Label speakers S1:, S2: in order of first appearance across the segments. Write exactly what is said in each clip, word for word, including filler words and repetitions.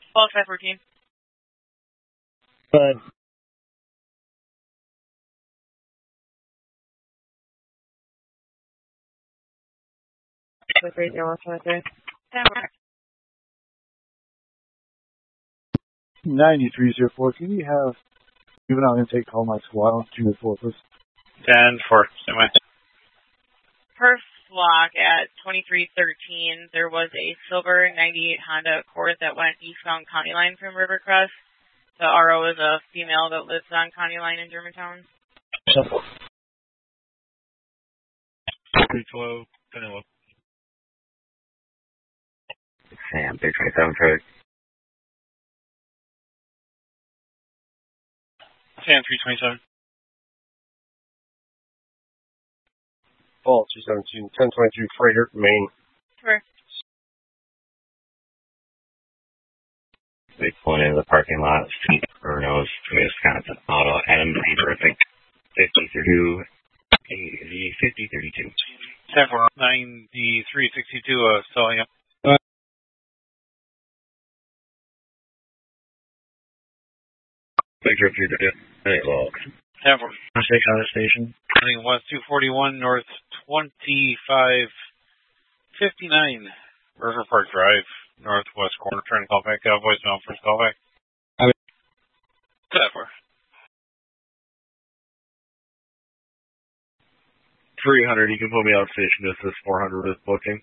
S1: Paul five fourteen.
S2: But
S1: three zero five three.
S3: ninety-three zero four, can you have juvenile intake call my squad to four, please?
S4: ten four, semi.
S1: Perf block at twenty-three thirteen, there was a silver ninety-eight Honda Accord that went eastbound County Line from Rivercrest. The R O is a female that lives on County Line in Germantown.
S4: three twelve, Vanilla.
S5: Sam, three twenty-seven, traffic.
S4: Sam, three twenty-seven.
S6: Paul, two seventeen, ten twenty-two, Freighter, Maine.
S1: Sure.
S5: They pull into the parking lot, or knows, Wisconsin Auto, Adam B. Terrific, fifty thirty-two, fifty thirty-two.
S4: ten four, ninety-three sixty-two, uh, selling up.
S5: Picture of your day log.
S4: ten four.
S5: Six out of station.
S4: Running west two forty-one, north twenty-five fifty-nine, River Park Drive, northwest corner. Trying to call back. Uh, voicemail, first call back. ten four.
S6: three hundred, you can put me out station. This is four hundred with booking.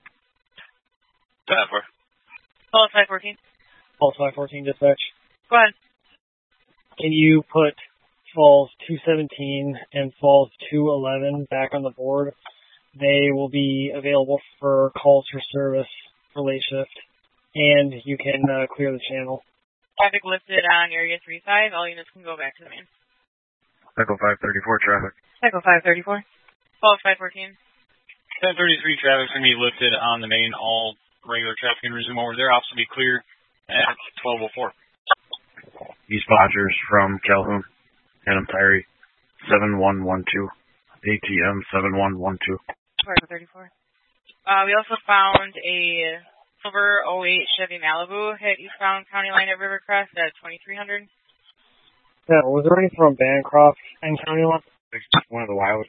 S4: ten four.
S1: Paul five fourteen.
S2: Paul five fourteen dispatch.
S1: Go ahead.
S2: Can you put Falls two seventeen and Falls two eleven back on the board? They will be available for calls for service for late shift, and you can uh, clear the channel.
S1: Traffic listed on Area three five. All units can go back to the main.
S6: Echo five thirty-four, traffic.
S1: Echo five thirty-four. Paul five fourteen.
S4: ten thirty-three traffic's going to be lifted on the main. All regular traffic can resume over there. Also be clear at twelve oh four.
S6: East Bodgers from Calhoun. Adam Tyree, seven one one two. A T M seven one one two.
S1: Echo thirty-four. Uh, we also found a silver oh eight Chevy Malibu hit eastbound County Line at Rivercrest at twenty-three hundred.
S2: Yeah, was there anything from Bancroft and County Line?
S6: One of the wild.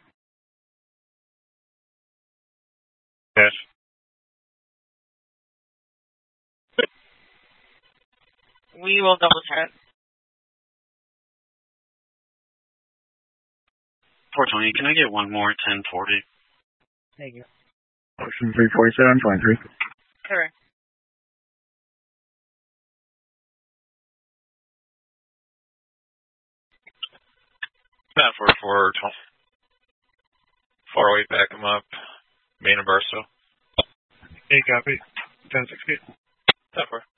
S4: Yes.
S1: We will double check.
S5: four twenty, can I get one more ten forty?
S2: Thank you.
S6: Ocean three forty-seven, twenty-three.
S1: Sure.
S4: ten four four, four oh eight, back them up. Main and Barstow.
S6: Hey, copy. ten sixty.
S4: ten four.